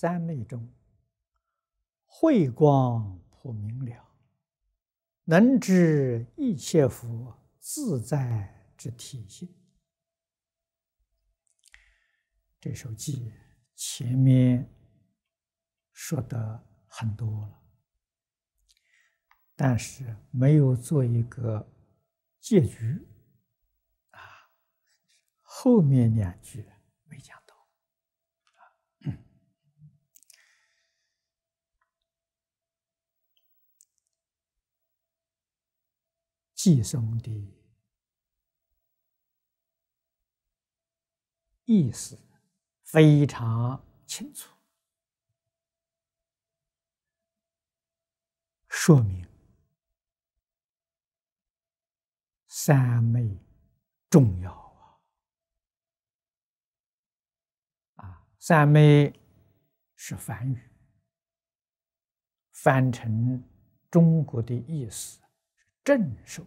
三昧中，慧光普明了，能知一切佛自在之体性。这首偈前面说的很多了，但是没有做一个结局后面两句没讲到。偈颂的意思非常清楚，说明三昧重要三昧是梵语，翻成中国的意思正受，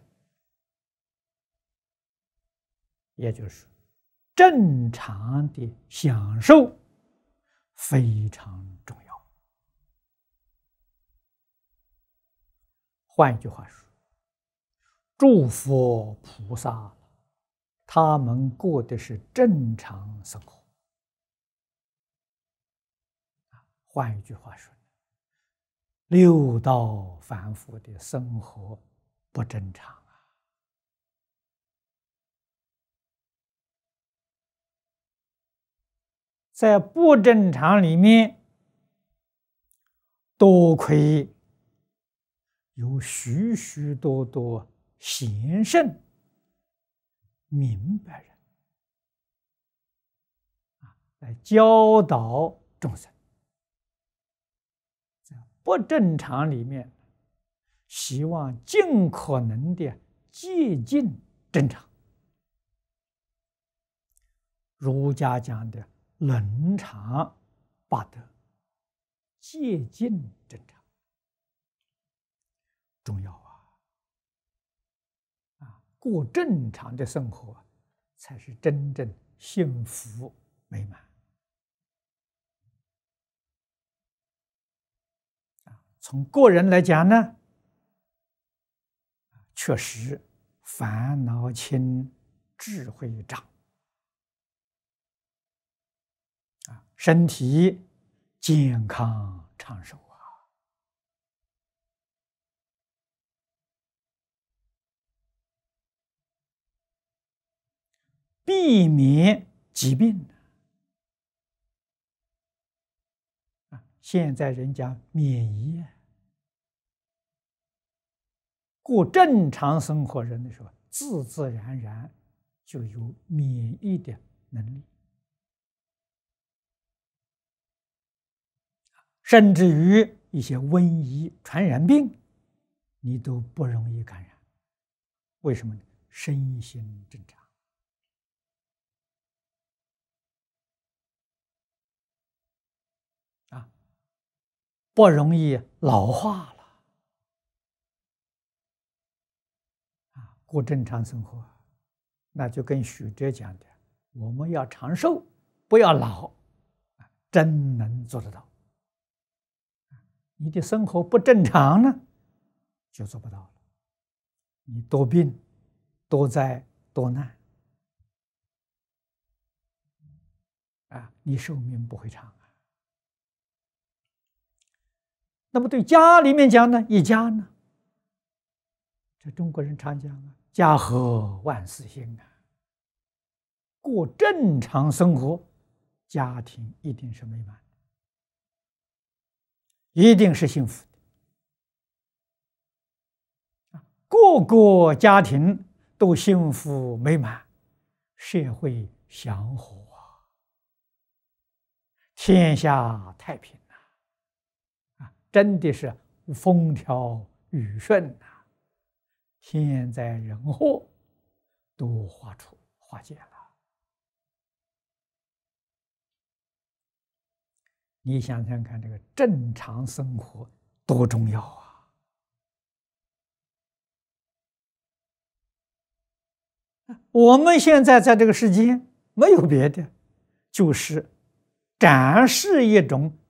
也就是正常的享受非常重要。换一句话说，诸佛菩萨他们过的是正常生活。换一句话说，六道凡夫的生活不正常在不正常里面，多亏有许许多多贤圣明白人来教导众生。在不正常里面，希望尽可能的接近正常。儒家讲的伦常八德，接近正常重要过正常的生活才是真正幸福美满。从个人来讲呢，确实烦恼轻，智慧长身体健康长寿避免疾病现在人家免疫过正常生活人的时候，自自然然就有免疫的能力，甚至于一些瘟疫传染病你都不容易感染。为什么呢？身心正常不容易老化了过正常生活，那就跟许哲讲的，我们要长寿，不要老，真能做得到。你的生活不正常呢，就做不到了。你多病、多灾、多难你寿命不会长那么对家里面讲呢，一家呢，这中国人常讲家和万事兴过正常生活，家庭一定是美满，一定是幸福的个个家庭都幸福美满，社会祥和天下太平真的是风调雨顺天灾人祸都化解了。你想想看，这个正常生活多重要我们现在在这个世间没有别的，就是展示一种